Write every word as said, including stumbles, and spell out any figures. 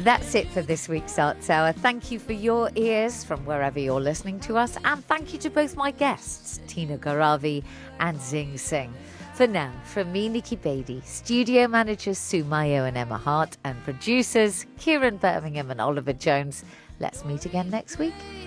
That's it for this week's Arts Hour. Thank you for your ears from wherever you're listening to us. And thank you to both my guests, Tina Garavi and Zing Singh. For now, from me, Nikki Beatty, studio managers Sue Mayo and Emma Hart, and producers Kieran Birmingham and Oliver Jones, let's meet again next week.